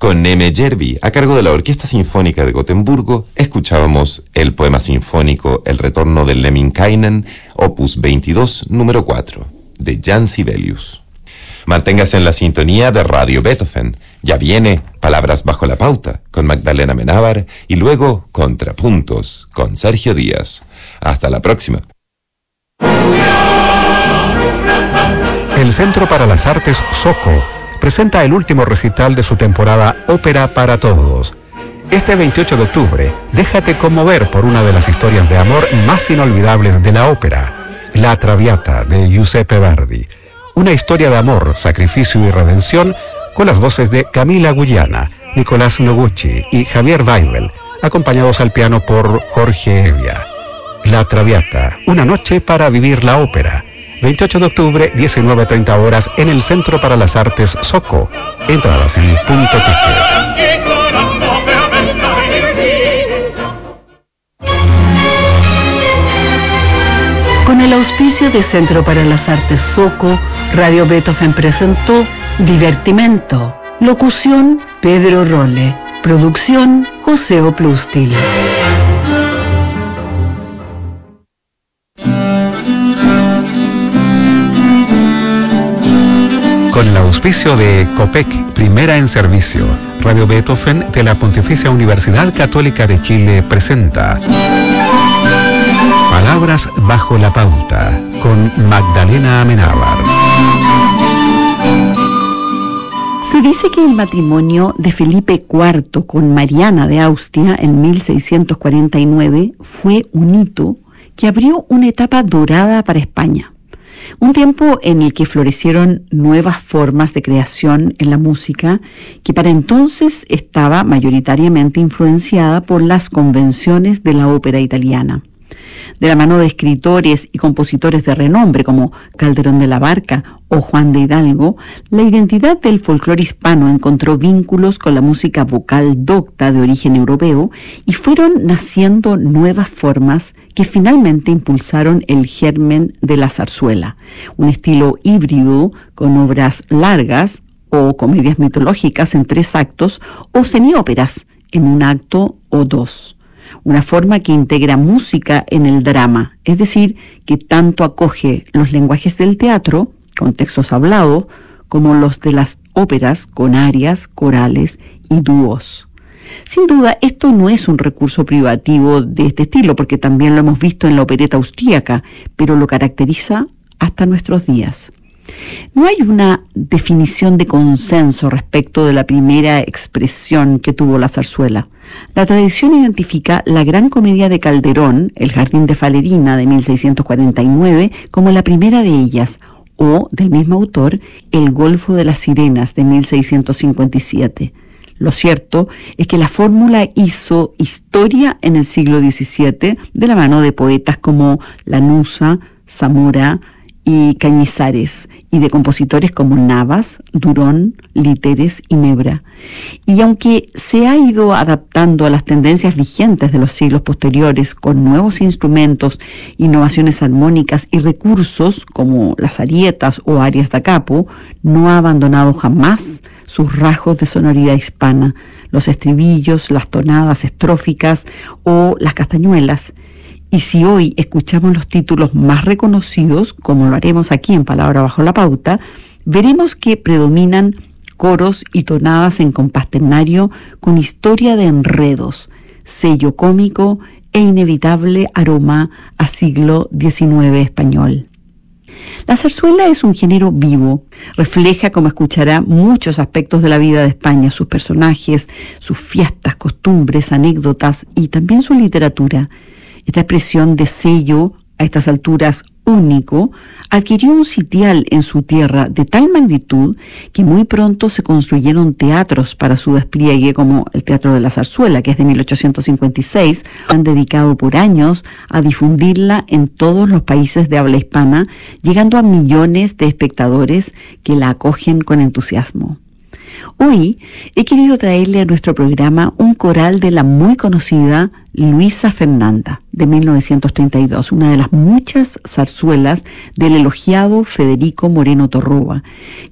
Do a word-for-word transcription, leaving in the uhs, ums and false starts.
Con Neme Järvi, a cargo de la Orquesta Sinfónica de Gotemburgo, escuchábamos el poema sinfónico El retorno del Lemminkainen, opus veintidós, número cuatro, de Jan Sibelius. Manténgase en la sintonía de Radio Beethoven. Ya viene Palabras bajo la pauta con Magdalena Menábar y luego Contrapuntos con Sergio Díaz. Hasta la próxima. El Centro para las Artes SOCO presenta el último recital de su temporada Ópera para Todos. Este veintiocho de octubre, déjate conmover por una de las historias de amor más inolvidables de la ópera, La Traviata de Giuseppe Verdi. Una historia de amor, sacrificio y redención con las voces de Camila Guyana, Nicolás Noguchi y Javier Weibel, acompañados al piano por Jorge Evia. La Traviata, una noche para vivir la ópera. veintiocho de octubre, diecinueve a treinta horas, en el Centro para las Artes SOCO. Entradas en Punto Ticket. Con el auspicio de Centro para las Artes SOCO, Radio Beethoven presentó Divertimento. Locución, Pedro Rolle. Producción, José Oplustil. Con el auspicio de COPEC, primera en servicio, Radio Beethoven de la Pontificia Universidad Católica de Chile presenta Palabras bajo la pauta con Magdalena Amenábar. Se dice que el matrimonio de Felipe cuarto con Mariana de Austria en mil seiscientos cuarenta y nueve fue un hito que abrió una etapa dorada para España. Un tiempo en el que florecieron nuevas formas de creación en la música que para entonces estaba mayoritariamente influenciada por las convenciones de la ópera italiana. De la mano de escritores y compositores de renombre como Calderón de la Barca o Juan de Hidalgo, la identidad del folclore hispano encontró vínculos con la música vocal docta de origen europeo y fueron naciendo nuevas formas que finalmente impulsaron el germen de la zarzuela, un estilo híbrido con obras largas o comedias mitológicas en tres actos o semióperas en un acto o dos. Una forma que integra música en el drama, es decir, que tanto acoge los lenguajes del teatro, con textos hablados, como los de las óperas con arias, corales y dúos. Sin duda, esto no es un recurso privativo de este estilo, porque también lo hemos visto en la opereta austríaca, pero lo caracteriza hasta nuestros días. No hay una definición de consenso respecto de la primera expresión que tuvo la zarzuela. La tradición identifica la gran comedia de Calderón, El Jardín de Falerina de mil seiscientos cuarenta y nueve, como la primera de ellas, o, del mismo autor, El Golfo de las Sirenas de mil seiscientos cincuenta y siete. Lo cierto es que la fórmula hizo historia en el siglo diecisiete de la mano de poetas como Lanuza, Zamora y Cañizares, y de compositores como Navas, Durón, Literes y Nebra. Y aunque se ha ido adaptando a las tendencias vigentes de los siglos posteriores con nuevos instrumentos, innovaciones armónicas y recursos como las arietas o arias da capo, no ha abandonado jamás sus rasgos de sonoridad hispana, los estribillos, las tonadas estróficas o las castañuelas. Y si hoy escuchamos los títulos más reconocidos, como lo haremos aquí en Palabra Bajo la Pauta, veremos que predominan coros y tonadas en compás ternario con historia de enredos, sello cómico e inevitable aroma a siglo diecinueve español. La zarzuela es un género vivo, refleja, como escuchará, muchos aspectos de la vida de España, sus personajes, sus fiestas, costumbres, anécdotas y también su literatura. Esta expresión de sello, a estas alturas único, adquirió un sitial en su tierra de tal magnitud que muy pronto se construyeron teatros para su despliegue, como el Teatro de la Zarzuela, que es de mil ochocientos cincuenta y seis, han dedicado por años a difundirla en todos los países de habla hispana, llegando a millones de espectadores que la acogen con entusiasmo. Hoy he querido traerle a nuestro programa un coral de la muy conocida Luisa Fernanda, de mil novecientos treinta y dos, una de las muchas zarzuelas del elogiado Federico Moreno Torroba,